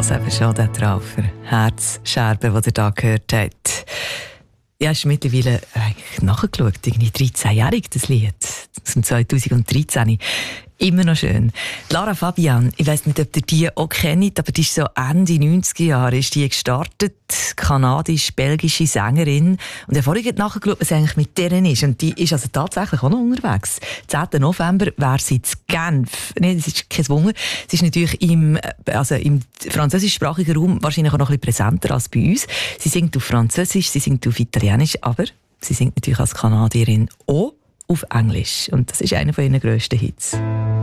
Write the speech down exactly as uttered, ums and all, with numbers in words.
was eben schon der Traufer Herzscherben, die ihr da gehört habt. Ja, ist mittlerweile eigentlich nachgeschaut, irgendwie dreizehnjährig, das Lied. Aus dem zweitausenddreizehn. Immer noch schön. Lara Fabian, ich weiss nicht, ob ihr die auch kennt, aber die ist so Ende neunziger Jahre ist die gestartet, kanadisch-belgische Sängerin. Und ich habe vorhin nachgeschaut, was eigentlich mit deren ist. Und die ist also tatsächlich auch noch unterwegs. zehnten November wäre sie in Genf. Nein, das ist kein Wunder. Sie ist natürlich im, also im französischsprachigen Raum wahrscheinlich auch noch ein bisschen präsenter als bei uns. Sie singt auf Französisch, sie singt auf Italienisch, aber sie singt natürlich als Kanadierin auch auf Englisch. Und das ist einer von ihren grössten Hits.